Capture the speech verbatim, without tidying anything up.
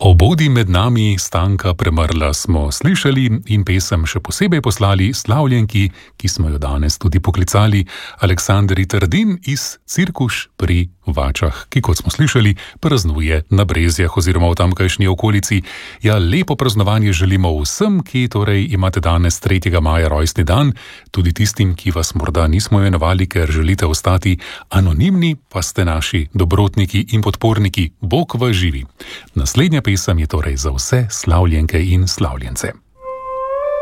Obodi med nami, Stanka Premrla smo slišali in pesem še posebej poslali slavljenki, ki smo jo danes tudi poklicali, Aleksandri Trdin iz Cirkuš pri Vačah, ki, kot smo slišali, praznuje na Brezjah oziroma v tamkajšnji okolici. Ja, lepo praznovanje želimo vsem, ki torej imate danes tretjega maja rojstni dan, tudi tistim, ki vas morda nismo imenovali, ker želite ostati anonimni, pa ste naši dobrotniki in podporniki. Bog vas živi. Naslednja pesem je torej za vse slavljenke in slavljence.